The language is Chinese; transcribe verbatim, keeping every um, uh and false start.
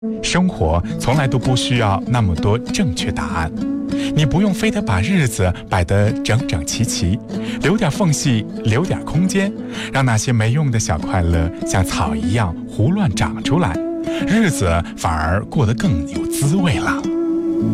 生活从来都不需要那么多正确答案，你不用非得把日子摆得整整齐齐，留点缝隙，留点空间，让那些没用的小快乐像草一样胡乱长出来，日子反而过得更有滋味了。